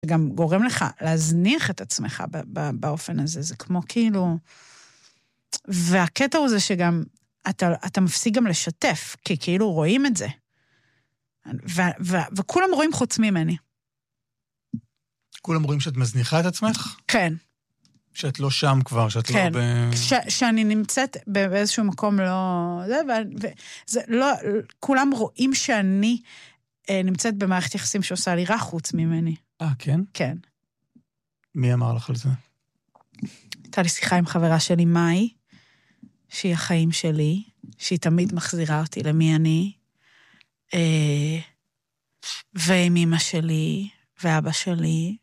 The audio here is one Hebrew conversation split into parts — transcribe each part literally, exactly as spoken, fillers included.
גם גורם לך להזניח את עצמך באופן הזה, זה כמו כאילו, והקטע הוא זה שגם, אתה, אתה מפסיק גם לשתף, כי כאילו רואים את זה, ו, ו, וכולם רואים חוץ ממני. כולם רואים שאת מזניחה את עצמך? כן. שאת לא שם כבר, שאת כן. לא ב... ש, שאני נמצאת באיזשהו מקום לא... זה, וזה לא, כולם רואים שאני אה, נמצאת במערכת יחסים שעושה לי רע חוץ ממני. אה, כן? כן. מי אמר לך על זה? הייתה לי שיחה עם חברה שלי, מאי, שהיא החיים שלי, שהיא תמיד מחזירה אותי למי אני, אה, ועם אמא שלי, ואבא שלי,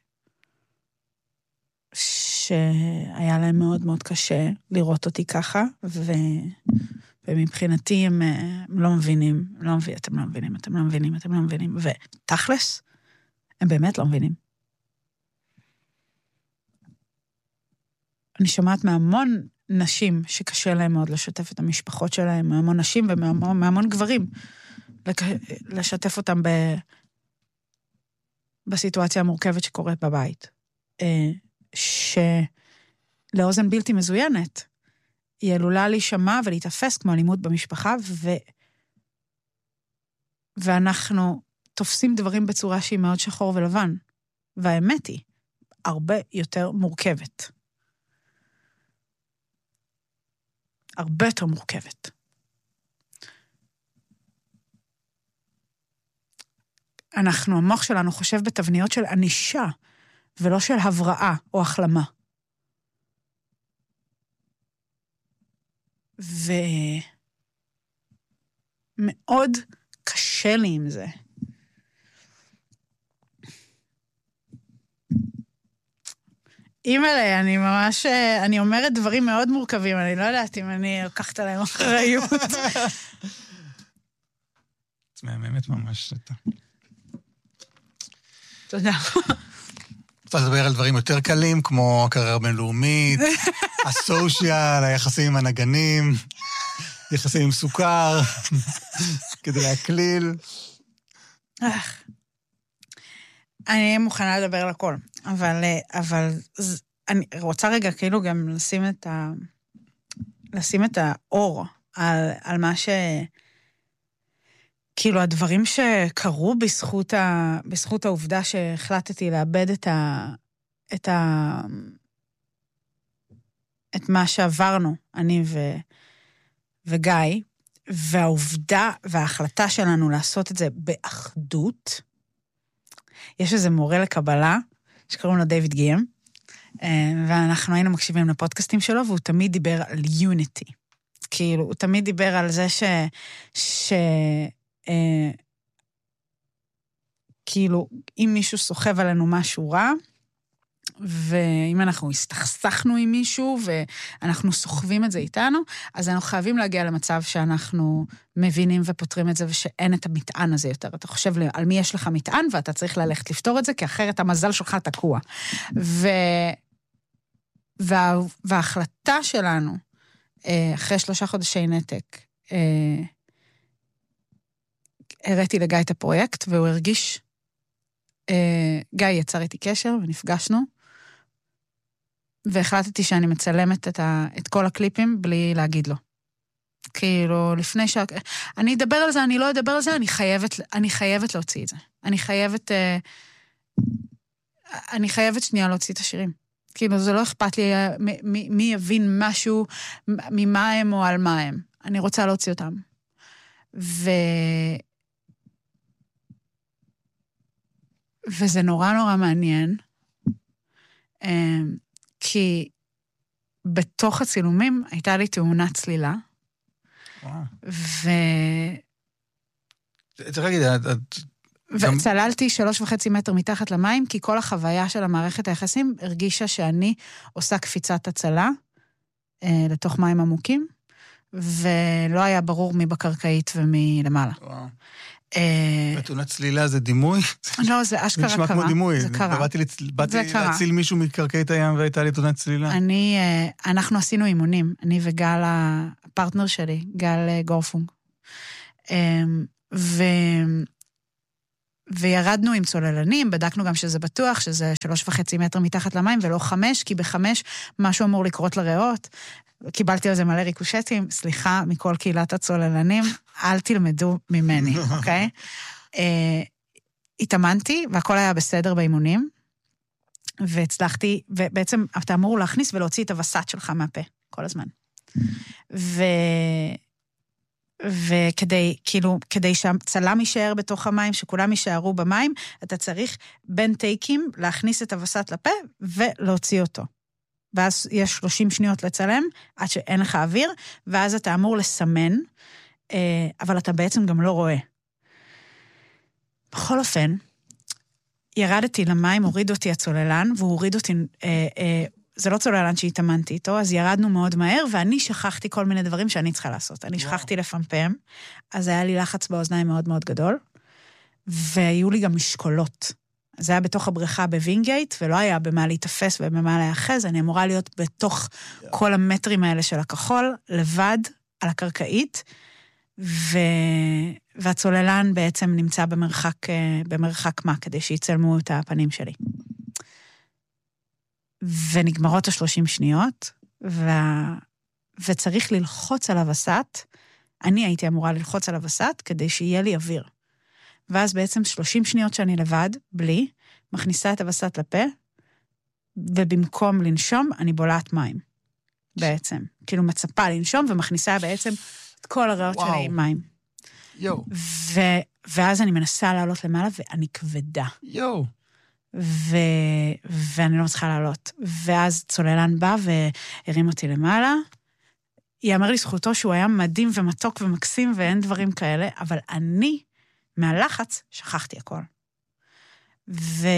שהיה להם מאוד מאוד קשה לראות אותי ככה, ו... ומבחינתי הם, הם לא מבינים, לא מבין, אתם לא מבינים, אתם לא מבינים, אתם לא מבינים, ותכלס, הם באמת לא מבינים. אני שומעת מהמון נשים שקשה להם מאוד לשתף את המשפחות שלהם, מהמון נשים ומהמון גברים, לשתף אותם ב... בסיטואציה המורכבת שקורית בבית. שלאוזן בלתי מזוינת, היא עלולה להישמע ולהתאפס כמו אלימות במשפחה, ו... ואנחנו תופסים דברים בצורה שהיא מאוד שחור ולבן, והאמת היא הרבה יותר מורכבת. הרבה יותר מורכבת. אנחנו, המוח שלנו חושב בתבניות של אנישה, ולא של הבראה או החלמה. ומאוד קשה לי עם זה. אימא'לה, אני ממש, אני אומרת דברים מאוד מורכבים, אני לא יודעת אם אני לוקחת עליהם אחריות. את מהממת ממש. תודה. רוצה לדבר על דברים יותר קלים, כמו הקריירה בינלאומית, הסושיאל, היחסים עם הנגנים, יחסים עם סוכר, כדי להקליל. אני מוכנה לדבר על הכל, אבל, אבל אני רוצה רגע כאילו גם לשים את ה... לשים את האור על, על מה ש... כאילו הדברים שקרו בזכות, ה... בזכות העובדה שהחלטתי לאבד את ה... את ה... את מה שעברנו, אני ו... וגיא, והעובדה וההחלטה שלנו לעשות את זה באחדות, יש איזה מורה לקבלה, שקוראים לו דיוויד גיים, ואנחנו היינו מקשיבים לפודקאסטים שלו, והוא תמיד דיבר על יוניטי. כאילו, הוא תמיד דיבר על זה ש... ש... אה, כאילו, אם מישהו סוחב עלינו משהו רע, ואם אנחנו הסתכסכנו עם מישהו, ואנחנו סוחבים את זה איתנו, אז אנחנו חייבים להגיע למצב שאנחנו מבינים ופותרים את זה, ושאין את המטען הזה יותר. אתה חושב על מי יש לך מטען, ואתה צריך ללכת לפתור את זה, כי אחרת המזל שלך תקוע. ו... וה... וההחלטה שלנו, אחרי שלושה חודשי נתק, הראיתי לגיא את הפרויקט, והוא הרגיש, גיא יצר איתי קשר, ונפגשנו, והחלטתי שאני מצלמת את, ה, את כל הקליפים בלי להגיד לו. כאילו, לפני ש... אני אדבר על זה, אני לא אדבר על זה, אני חייבת, אני חייבת להוציא את זה. אני חייבת, אני חייבת שנייה להוציא את השירים. כאילו, זה לא אכפת לי מי, מי יבין משהו, ממה הם או על מה הם. אני רוצה להוציא אותם. ו... וזה נורא נורא מעניין, כי בתוך הצילומים הייתה לי תאונת צלילה, ו... צריך להגיד, את... וצללתי שלוש וחצי מטר מתחת למים, כי כל החוויה של המערכת היחסים הרגישה שאני עושה קפיצת הצלה לתוך מים עמוקים, ולא היה ברור מי בקרקעית ומי למעלה. וואו. תאונת צלילה זה דימוי? לא, זה אשכרה קרה. נשמע כמו דימוי. זה קרה. באתי להציל מישהו מקרקעית הים והייתה לי תאונת צלילה. אני, אנחנו עשינו אימונים, אני וגל הפרטנר שלי, גל גורפונג. ו... וירדנו עם צוללנים, בדקנו גם שזה בטוח, שזה שלוש וחצי מטר מתחת למים, ולא חמש, כי בחמש משהו אמור לקרות לריאות. קיבלתי על זה מלא ריקושטים, סליחה מכל קהילת הצוללנים, אל תלמדו ממני, אוקיי? התאמנתי, והכל היה בסדר באימונים, והצלחתי, ובעצם אתה אמור להכניס ולהוציא את הווסת שלך מהפה, כל הזמן. ו... וכדי, כאילו, כדי שהצלם יישאר בתוך המים, שכולם יישארו במים, אתה צריך בין טייקים להכניס את הווסת לפה ולהוציא אותו. ואז יש שלושים שניות לצלם, עד שאין לך אוויר, ואז אתה אמור לסמן, אבל אתה בעצם גם לא רואה. בכל אופן, ירדתי למים, הוריד אותי הצוללן, והוא הוריד אותי, אה, אה, זה לא צוללן שהתאמנתי איתו, אז ירדנו מאוד מהר, ואני שכחתי כל מיני דברים שאני צריכה לעשות. אני שכחתי לפמפם, אז היה לי לחץ באוזניים מאוד מאוד גדול, והיו לי גם משקולות. זה היה בתוך הבריכה בווינגייט, ולא היה במה להתאפס ובמה להיאחז, אני אמורה להיות בתוך כל המטרים האלה של הכחול, לבד, על הקרקעית, ו... והצוללן בעצם נמצא במרחק, במרחק מה, כדי שיצלמו את הפנים שלי. ונגמרות השלושים שניות, ו... וצריך ללחוץ על הווסת, אני הייתי אמורה ללחוץ על הווסת, כדי שיהיה לי אוויר. ואז בעצם שלושים שניות שאני לבד, בלי, מכניסה את הווסת לפה, ובמקום לנשום, אני בולעת מים. בעצם. כאילו מצפה לנשום, ומכניסה בעצם את כל הריאות וואו. שלי עם מים. יו. ו... ואז אני מנסה לעלות למעלה, ואני כבדה. יו. ו... ואני לא מצליחה לעלות. ואז צוללן בא והרים אותי למעלה. יאמר לי זכותו שהוא היה מדהים ומתוק ומקסים, ואין דברים כאלה, אבל אני, מהלחץ, שכחתי הכל. ו...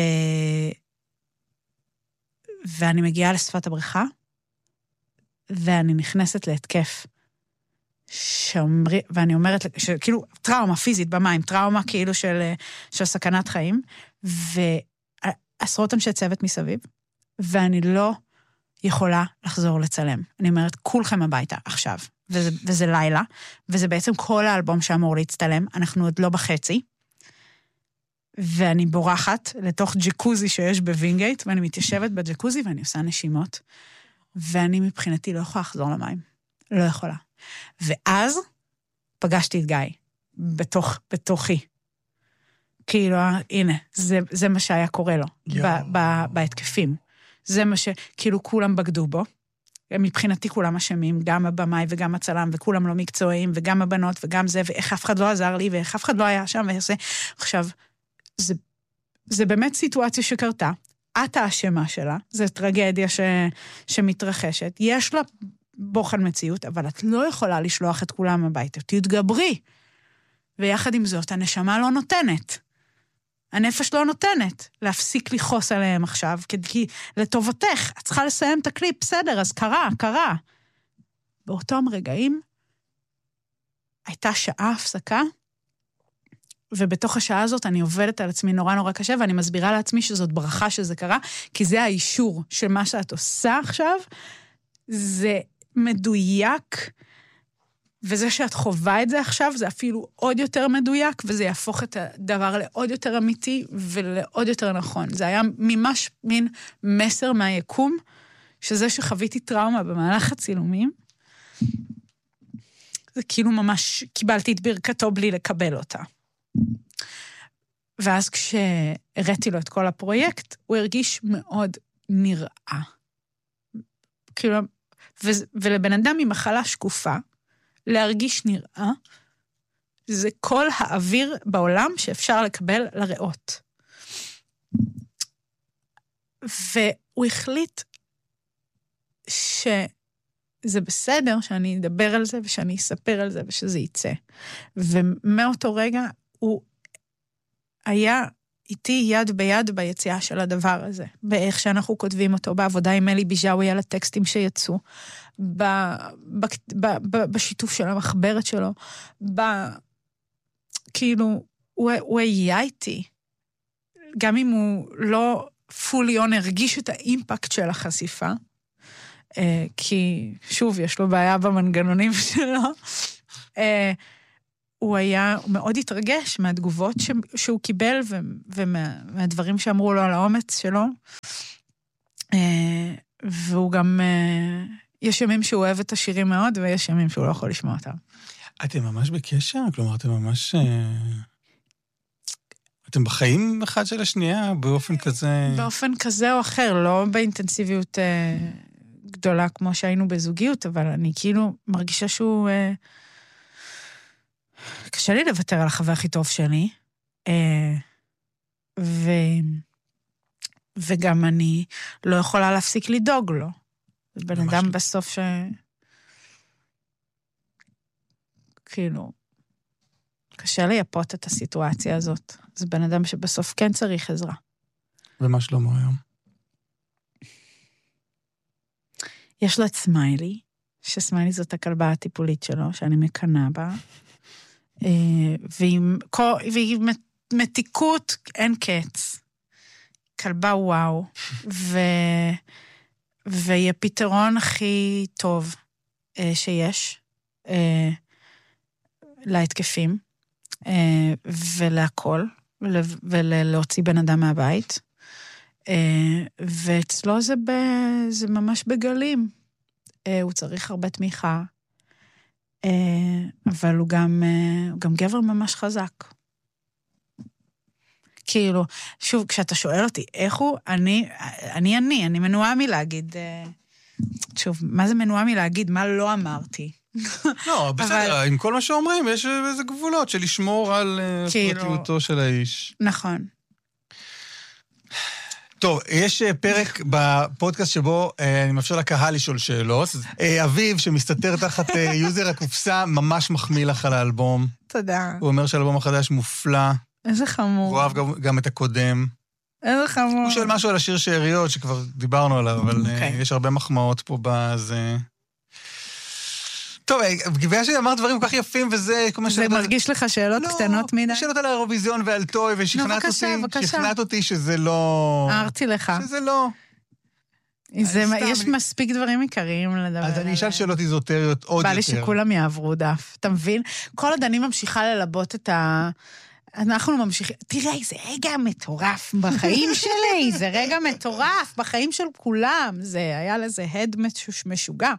ואני מגיעה לשפת הבריכה, ואני נכנסת להתקף. שאומרי, ואני אומרת, כאילו, טראומה פיזית במים, טראומה כאילו של, של סכנת חיים, ועשרות אנשי צוות מסביב, ואני לא יכולה לחזור לצלם. אני אומרת, כולכם הביתה עכשיו, וזה, וזה לילה, וזה בעצם כל האלבום שאמור להצטלם, אנחנו עוד לא בחצי, ואני בורחת לתוך ג'קוזי שיש בווינגייט, ואני מתיישבת בג'קוזי, ואני עושה נשימות, ואני מבחינתי לא יכולה לחזור למים. לא יכולה. ואז פגשתי את גיא, בתוך, בתוכי. כאילו, הנה, זה, זה מה שהיה קורה לו, ב, ב, בהתקפים. זה מה ש, כאילו, כולם בגדו בו. מבחינתי כולם אשמים, גם הבמאי וגם הצלם, וכולם לא מקצועיים, וגם הבנות, וגם זה, ואיך אף אחד לא עזר לי, ואיך אף אחד לא היה שם, ואיך זה. עכשיו, זה, זה באמת סיטואציה שקרתה. את האשמה שלה, זו טרגדיה ש, שמתרחשת. יש לה בוחן מציאות, אבל את לא יכולה לשלוח את כולם הביתה. תתגברי. ויחד עם זאת, הנשמה לא נותנת. הנפש לא נותנת. להפסיק לחוס עליהם עכשיו, כי לטובתך, את צריכה לסיים את הקליפ, בסדר, אז קרה, קרה. באותם רגעים, הייתה שעה הפסקה, ובתוך השעה הזאת אני עובדת על עצמי נורא נורא קשה, ואני מסבירה לעצמי שזאת ברכה שזה קרה, כי זה האישור של מה שאת עושה עכשיו, זה מדויק, וזה שאת חובה את זה עכשיו, זה אפילו עוד יותר מדויק, וזה יהפוך את הדבר לעוד יותר אמיתי, ולעוד יותר נכון. זה היה ממש מין מסר מהיקום, שזה שחוויתי טראומה במהלך הצילומים, זה כאילו ממש קיבלתי את ברכתו בלי לקבל אותה. ואז כשהראיתי לו את כל הפרויקט, הוא הרגיש מאוד נראה. כאילו, ו- ולבן אדם ממחלה שקופה, להרגיש נראה, זה כל האוויר בעולם שאפשר לקבל לריאות. והוא החליט שזה בסדר שאני אדבר על זה, ושאני אספר על זה, ושזה יצא. ומאותו רגע, הוא היה איתי יד ביד ביציאה של הדבר הזה, באיך שאנחנו כותבים אותו, בעבודה עם אלי ביז'אווי על הטקסטים שיצאו, ב, ב, ב, ב, בשיתוף של המחברת שלו, ב, כאילו, הוא, הוא היה איתי, גם אם הוא לא פולי און הרגיש את האימפקט של החשיפה, כי שוב, יש לו בעיה במנגנונים שלו, הוא היה, הוא מאוד התרגש מהתגובות ש, שהוא קיבל, ו, ומהדברים שאמרו לו על האומץ שלו. והוא גם, יש ימים שהוא אוהב את השירים מאוד, ויש ימים שהוא לא יכול לשמוע אותם. אתם ממש בקשר? כלומר, אתם ממש... אתם בחיים אחד של השנייה באופן כזה... באופן כזה או אחר, לא באינטנסיביות גדולה כמו שהיינו בזוגיות, אבל אני כאילו מרגישה שהוא... קשה לי לוותר על החבר הכי טוב שלי, ו... וגם אני לא יכולה להפסיק לדאוג לו. זה בן אדם בסוף ש... כאילו, קשה לייפות את הסיטואציה הזאת. זה בן אדם שבסוף כן צריך עזרה. ומה שלמה היום? יש לו את סמיילי, שסמיילי זאת הכלבה הטיפולית שלו, שאני מקנה בה, והיא מתיקות אין קץ. כלבה וואו, ו... והיא הפתרון הכי טוב שיש להתקפים ולהכל, ולהוציא בן אדם מהבית. ואצלו זה, ב... זה ממש בגלים. הוא צריך הרבה תמיכה, אבל הוא גם, הוא גם גבר ממש חזק. כאילו, שוב, כשאתה שואל אותי איך הוא, אני, אני, אני, אני מנועה מלהגיד, שוב, מה זה מנועה מלהגיד? מה לא אמרתי? לא, בסדר, עם כל מה שאומרים, יש איזה גבולות של לשמור על פרטיותו של האיש. נכון. טוב, יש פרק בפודקאסט שבו אני מאפשר לקהל לשאול שאלות. אביב, שמסתתר תחת יוזר הקופסה, ממש מחמיא לך על האלבום. תודה. הוא אומר שהאלבום החדש מופלא. איזה חמור. הוא אוהב גם, גם את הקודם. איזה חמור. הוא שואל משהו על השיר שאריות, שכבר דיברנו עליו, אבל okay. יש הרבה מחמאות פה בזה. טוב, בגלל שאמרת דברים כל כך יפים, וזה... זה מרגיש לך שאלות קטנות מדי? לא, שאלות על האירוויזיון ועל טוי, ושכנעת אותי, שכנעת אותי שזה לא... אהרתי לך. שזה לא... יש מספיק דברים עיקריים לדבר עליהם. אז אני אשאל שאלות איזוטריות עוד יותר. בא לי שכולם יעברו דף, אתה מבין? כל עוד אני ממשיכה ללבות את ה... אנחנו ממשיכים, תראה, זה רגע מטורף בחיים שלי, זה רגע מטורף בחיים של כולם, זה היה לזה הד משוגע.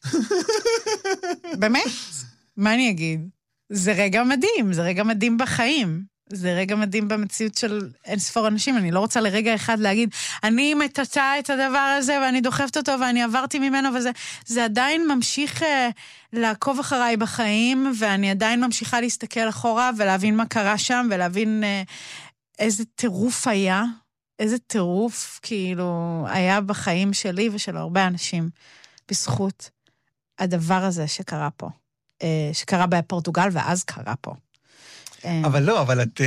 באמת? מה אני אגיד? זה רגע מדהים, זה רגע מדהים בחיים, זה רגע מדהים במציאות של אין ספור אנשים, אני לא רוצה לרגע אחד להגיד, אני מטאטה את הדבר הזה, ואני דוחפת אותו, ואני עברתי ממנו, וזה זה עדיין ממשיך אה, לעקוב אחריי בחיים, ואני עדיין ממשיכה להסתכל אחורה, ולהבין מה קרה שם, ולהבין אה, איזה טירוף היה, איזה טירוף כאילו היה בחיים שלי, ושל הרבה אנשים, בזכות הדבר הזה שקרה פה, אה, שקרה בפורטוגל, ואז קרה פה. אבל לא, אבל את...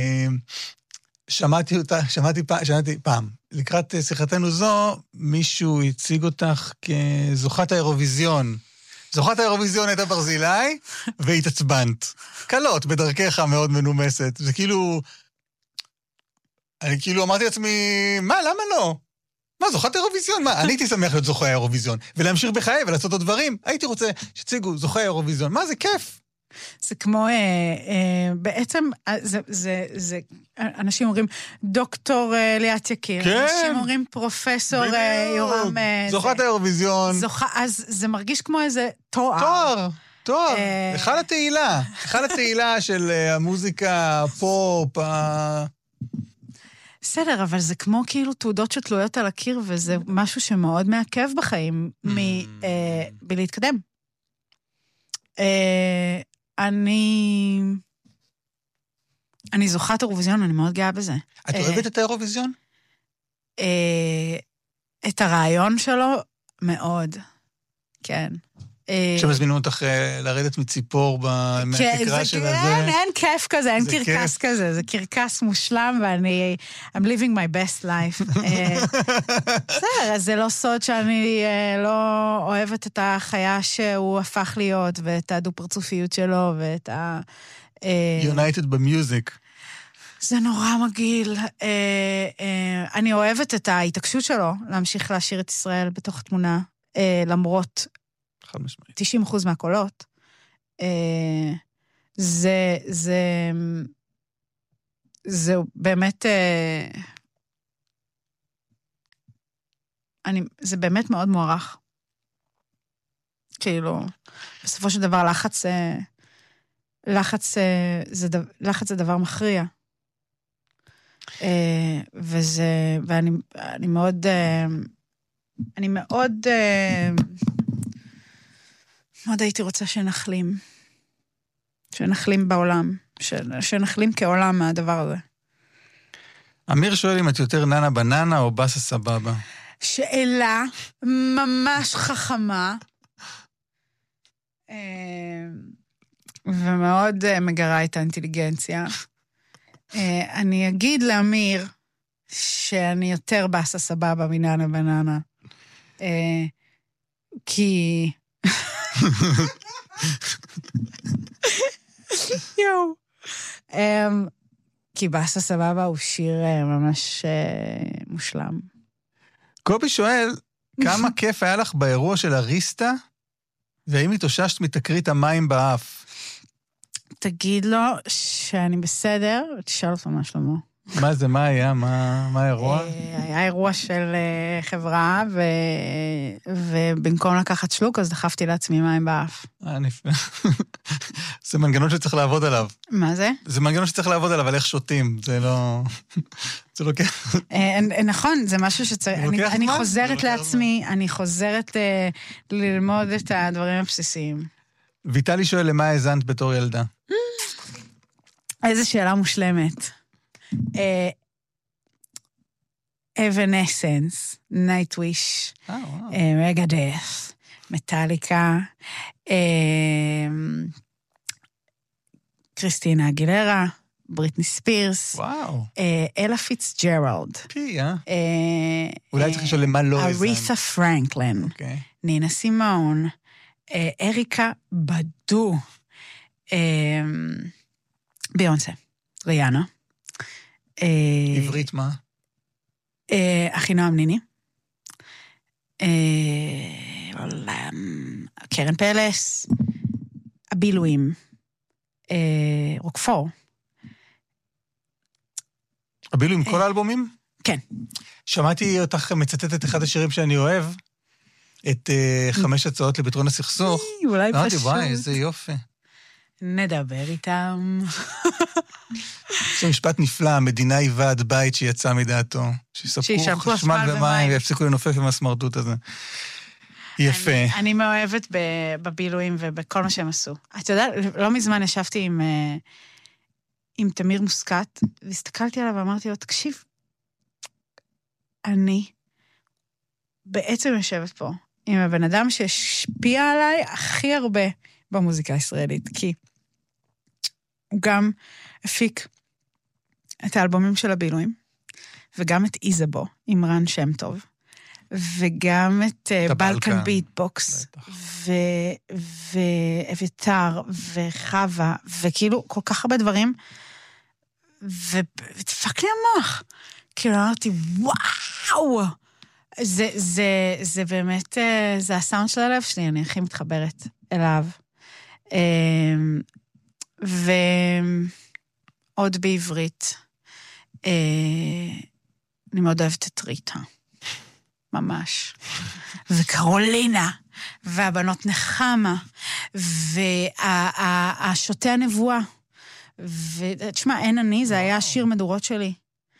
שמעתי אותה, שמעתי פעם, שמעתי פעם. לקראת שיחתנו זו, מישהו הציג אותך כזוכת האירוויזיון. זוכת האירוויזיון הייתה ברזילי, והתעצבנת. קלות, בדרכך מאוד מנומסת. זה כאילו... אני כאילו אמרתי לעצמי, מה, למה לא? מה, זוכת האירוויזיון? מה, אני הייתי שמח להיות זוכה האירוויזיון, ולהמשיך בחיי ולעשות עוד דברים. הייתי רוצה שציגו זוכה האירוויזיון. מה, זה כיף. זה כמו, אה, אה, בעצם, זה, זה, זה, אנשים אומרים, דוקטור אה, ליאת יקיר. כן. אנשים אומרים, פרופסור אה, יורם... אה, זוכת זה, האירוויזיון. זוכה, אז זה מרגיש כמו איזה תואר. תואר, תואר. אה... אחד התהילה. אחד התהילה של אה, המוזיקה, הפופ, ה... בסדר, אבל זה כמו כאילו תעודות שתלויות על הקיר, וזה משהו שמאוד מעכב בחיים, מ, אה, בלהתקדם. אה... אני... אני זוכת אירוויזיון, אני מאוד גאה בזה. את אוהבת את האירוויזיון? את הרעיון שלו, מאוד. כן. שמזמינו אותך לרדת מציפור מהתקרה של הזה. אין כיף כזה, אין קרקס כזה, זה קרקס מושלם, ואני... I'm living my best life. בסדר, אז זה לא סוד שאני לא אוהבת את החיה שהוא הפך להיות, ואת הדו-פרצופיות שלו, ואת ה... United במיוזיק. זה נורא מגעיל. אני אוהבת את ההתעקשות שלו, להמשיך להשאיר את ישראל בתוך התמונה, למרות... תשעים אחוז מהקולות. זה, זה, זה באמת, אני, זה באמת מאוד מוערך. כאילו, בסופו של דבר, לחץ, לחץ, זה, לחץ זה דבר מכריע. וזה, ואני, אני מאוד, אני מאוד, מאוד הייתי רוצה שנחלים. שנחלים בעולם. שנחלים כעולם מהדבר הזה. אמיר שואל אם את יותר ננה בננה או בסה סבבה. שאלה ממש חכמה. ומאוד מגרה את האינטליגנציה. אני אגיד לאמיר שאני יותר בסה סבבה מננה בננה. כי... יואו. כי בסה סבבה הוא שיר ממש מושלם. קובי שואל, כמה כיף היה לך באירוע של אריסטה, והאם התאוששת מתקרית המים באף? תגיד לו שאני בסדר, תשאל אותו מה שלמה. מה זה, מה היה? מה, מה האירוע? היה אירוע של חברה, ו... ובמקום לקחת שלוק, אז דחפתי לעצמי מים באף. אה, נפלא. זה מנגנון שצריך לעבוד עליו. מה זה? זה מנגנון שצריך לעבוד עליו, אבל איך שותים, זה לא... זה לוקח... נכון, זה משהו שצריך... אני חוזרת לעצמי, אני חוזרת ללמוד את הדברים הבסיסיים. ויטלי שואל, למה האזנת בתור ילדה? איזו שאלה מושלמת. אבנסנס, נייטוויש, מגדף, מטליקה, קריסטינה אגילרה, בריטני ספירס, אלה פיצג'רלד. פי, אה? אולי צריך לשאול למה לא האזנת. ארית'ה פרנקלין, נינה סימון, אריקה בדו, ביונסה, ריאנה, עברית מה? אחינועם ניני. קרן פלס. הבילויים. רוקפור. הבילויים כל האלבומים? כן. שמעתי אותך מצטט את אחד השירים שאני אוהב, את חמש הצעות לפתרון הסכסוך. אולי פשוט. אמרתי, וואי, איזה יופי. נדבר איתם. זה משפט נפלא, המדינה היא ועד בית שיצא מדעתו. שיספקו חשמל ומים ויפסיקו לנופף עם הסמרטוט הזה. יפה. אני מאוהבת בבילויים ובכל מה שהם עשו. אתה יודע, לא מזמן ישבתי עם, עם תמיר מוסקת, והסתכלתי עליו ואמרתי לו, תקשיב, אני בעצם יושבת פה עם הבן אדם שהשפיע עליי הכי הרבה במוזיקה הישראלית, כי הוא גם הפיק את האלבומים של הבילויים, וגם את איזבו, עם רן שם טוב, וגם את בלקן ביטבוקס, ואביתר, וחווה, וכאילו כל כך הרבה דברים, ודפק לי המוח. כאילו אמרתי, וואו! זה, זה, זה באמת, זה הסאונד של הלב שלי, אני הכי מתחברת אליו. ועוד בעברית, אני מאוד אוהבת את ריטה. ממש. וקרולינה, והבנות נחמה, והשוטה הנבואה. ותשמע, אין אני, זה היה שיר מדורות שלי.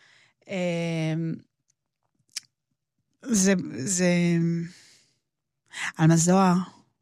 זה, זה... על מזוהר.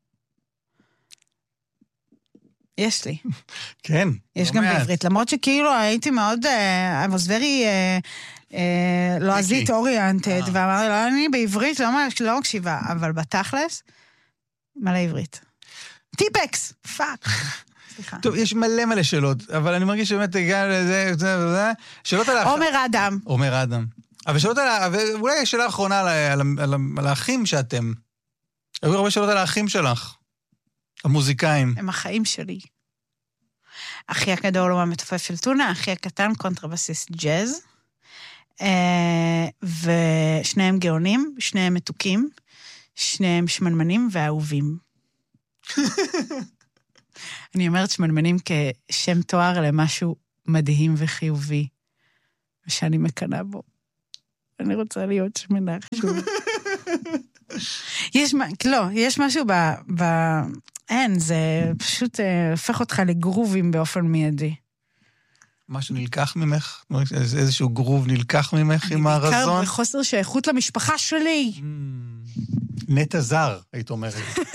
יש לי. כן. יש גם בעברית, למרות שכאילו הייתי מאוד, I was very, לא עזית אוריינטד, ואמרתי, לא, אני בעברית לא מקשיבה, אבל בתכלס, מלא עברית. טיפקס, פאק. סליחה. טוב, יש מלא מלא שאלות, אבל אני מרגיש שבאמת הגע לזה, זה, זה, שאלות על האחים. עומר אדם. עומר אדם. אבל שאלות על, אולי שאלה האחרונה על האחים שאתם. היו הרבה שאלות על האחים שלך. המוזיקאים. הם החיים שלי. אחי הגדול הוא המתופף של טונה, אחי הקטן קונטרבסיסט ג'אז, ושניהם גאונים, שניהם מתוקים, שניהם שמנמנים ואהובים. אני אומרת שמנמנים כשם תואר למשהו מדהים וחיובי, ושאני מקנה בו. אני רוצה להיות שמנה חשוב. יש, לא, יש משהו ב... ב אין, זה פשוט הופך אותך לגרובים באופן מיידי. משהו נלקח ממך? איזשהו גרוב נלקח ממך עם הרזון? אני בעיקר בחוסר שייכות למשפחה שלי. נטע זר, היית אומרת.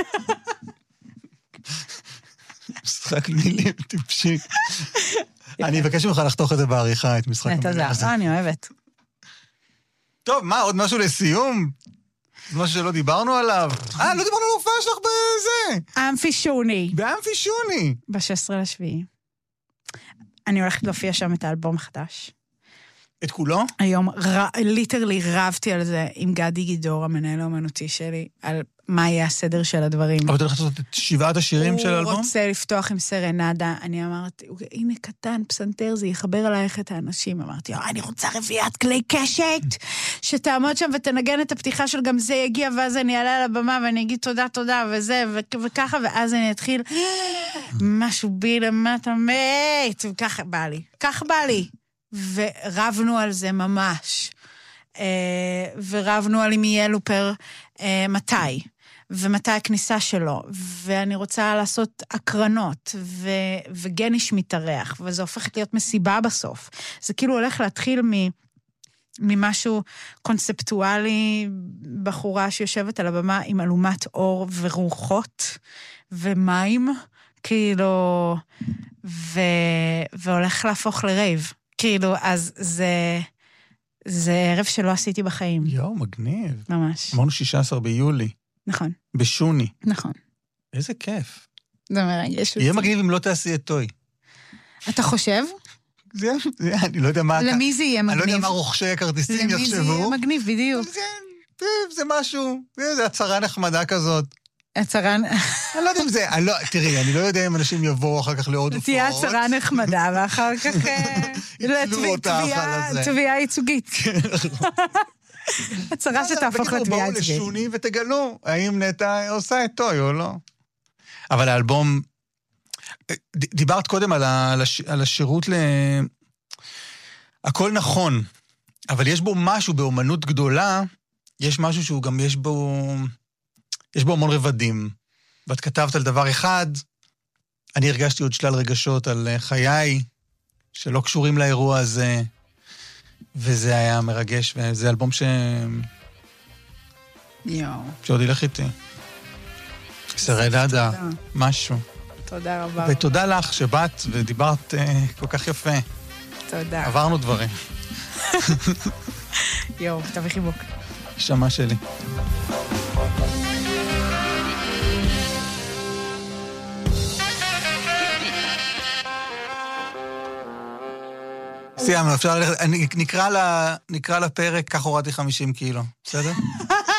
משחק מילים טיפשי. אני אבקש ממך לחתוך את זה בעריכה, את משחק המילים הזה. נטע זר, אני אוהבת. טוב, מה, עוד משהו לסיום? משהו שלא דיברנו עליו? אה, לא דיברנו על ההופעה שלך בזה. אמפי שוני. באמפי שוני. ב-שישה עשר לשביעי. אני הולכת להופיע שם את האלבום החדש. את כולו? היום ליטרלי רבתי על זה עם גדי גידור, המנהל האומנותי שלי, על מה יהיה הסדר של הדברים. אבל אתה הולך לעשות את שבעת השירים של האלבום? הוא רוצה לפתוח עם סרנדה, אני אמרתי, הנה קטן, פסנתר, זה יחבר עלייך את האנשים. אמרתי, אני רוצה רביעת כלי קשת, שתעמוד שם ותנגן את הפתיחה של גם זה יגיע, ואז אני אעלה על הבמה ואני אגיד תודה, תודה, וזה, וככה, ואז אני אתחיל, משהו בי למטה מת, וככה בא לי, כך בא לי. ורבנו על זה ממש. ורבנו על אם יהיה לופר מתי. ומתי הכניסה שלו, ואני רוצה לעשות הקרנות, ו, וגניש מתארח, וזה הופכת להיות מסיבה בסוף. זה כאילו הולך להתחיל מ, ממשהו קונספטואלי, בחורה שיושבת על הבמה עם אלומת אור ורוחות, ומים, כאילו, ו, והולך להפוך לרייב. כאילו, אז זה, זה ערב שלא עשיתי בחיים. יו, מגניב. ממש. אמרנו שישה עשר ביולי. נכון. בשוני. נכון. איזה כיף. זה מרגש. יהיה מגניב אם לא תעשי את טוי. אתה חושב? זה, זה, אני לא יודע מה... למי זה יהיה מגניב? אני לא יודע מה רוכשי הכרטיסים יחשבו. למי זה יהיה מגניב, בדיוק. זה, זה, זה משהו, זה, זה הצהרה נחמדה כזאת. הצהרה... אני לא יודע אם זה, אני לא, תראי, אני לא יודע אם אנשים יבואו אחר כך לעוד הופעות. תהיה הצהרה נחמדה, ואחר כך... יצלו אותך על זה. תביעה ייצוגית. הצהרה שתהפוך לתביעה ייצוגית. בואו לשוני ותגלו, האם נטע עושה את טוי או לא. אבל האלבום... דיברת קודם על השירות ל... הכל נכון, אבל יש בו משהו באומנות גדולה, יש משהו שהוא גם יש בו... יש בו המון רבדים. ואת כתבת על דבר אחד, אני הרגשתי עוד שלל רגשות על חיי, שלא קשורים לאירוע הזה, וזה היה מרגש, וזה אלבום ש... יואו. שעוד ילך איתי. סרנדה, משהו. תודה רבה. ותודה לך שבאת ודיברת uh, כל כך יפה. תודה. עברנו דברים. יואו, תביא חיבוק. שמה שלי. סיימנו, אפשר ללכת, נקרא לפרק, כך הורדתי חמישים קילו, בסדר?